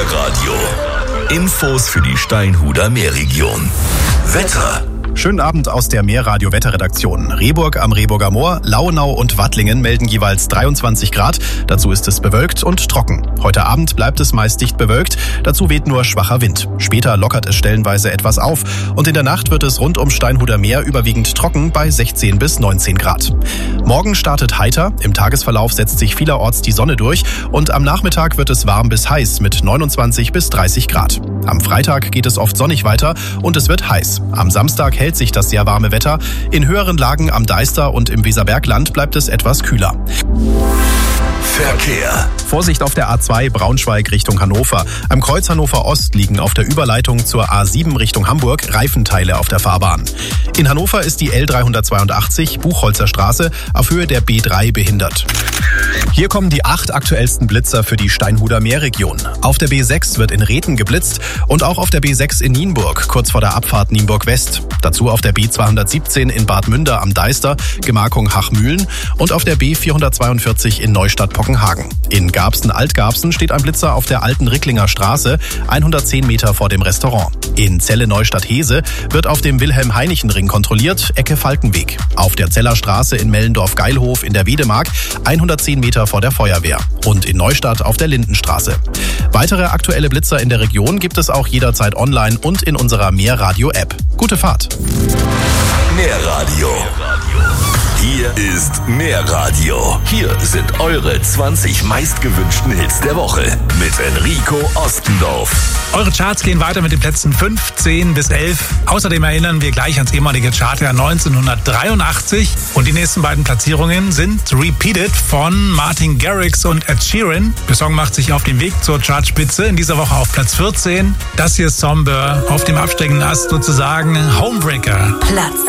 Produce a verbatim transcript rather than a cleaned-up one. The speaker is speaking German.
Meerradio. Infos für die Steinhuder Meerregion. Wetter. Schönen Abend aus der Meerradio-Wetterredaktion. Rehburg am Rehburger Moor, Lauenau und Wattlingen melden jeweils dreiundzwanzig Grad. Dazu ist es bewölkt und trocken. Heute Abend bleibt es meist dicht bewölkt. Dazu weht nur schwacher Wind. Später lockert es stellenweise etwas auf. Und in der Nacht wird es rund um Steinhuder Meer überwiegend trocken bei sechzehn bis neunzehn Grad. Morgen startet heiter. Im Tagesverlauf setzt sich vielerorts die Sonne durch. Und am Nachmittag wird es warm bis heiß mit neunundzwanzig bis dreißig Grad. Am Freitag geht es oft sonnig weiter und es wird heiß. Am Samstag hält sich das sehr warme Wetter. In höheren Lagen am Deister und im Weserbergland bleibt es etwas kühler. Verkehr. Vorsicht auf der A zwei Braunschweig Richtung Hannover. Am Kreuz Hannover Ost liegen auf der Überleitung zur A sieben Richtung Hamburg Reifenteile auf der Fahrbahn. In Hannover ist die L dreihundertzweiundachtzig Buchholzer Straße auf Höhe der B drei behindert. Hier kommen die acht aktuellsten Blitzer für die Steinhuder Meerregion. Auf der B sechs wird in Rethen geblitzt und auch auf der B sechs in Nienburg, kurz vor der Abfahrt Nienburg West. Dazu auf der B zweihundertsiebzehn in Bad Münder am Deister, Gemarkung Hachmühlen und auf der B vierhundertzweiundvierzig in Neustadt-Pockenhagen. In Garbsen-Altgarbsen steht ein Blitzer auf der alten Ricklinger Straße, hundertzehn Meter vor dem Restaurant. In Celle-Neustadt-Hese wird auf dem Wilhelm-Heinichen-Ring kontrolliert, Ecke Falkenweg. Auf der Zeller Straße in Mellendorf-Geilhof in der Wedemark, hundertzehn Meter vor der Feuerwehr. Und in Neustadt auf der Lindenstraße. Weitere aktuelle Blitzer in der Region gibt es auch jederzeit online und in unserer Meerradio-App. Gute Fahrt! Meerradio. Hier ist Meerradio. Hier sind eure zwanzig meistgewünschten Hits der Woche mit Enrico Ostendorf. Eure Charts gehen weiter mit den Plätzen fünf, zehn bis elf. Außerdem erinnern wir gleich ans ehemalige Chartjahr neunzehnhundertdreiundachtzig. Und die nächsten beiden Platzierungen sind Repeated von Martin Garrix und Ed Sheeran. Der Song macht sich auf den Weg zur Chartspitze, in dieser Woche auf Platz vierzehn. Das hier ist Somber auf dem absteigenden Ast sozusagen Homebreaker. Platz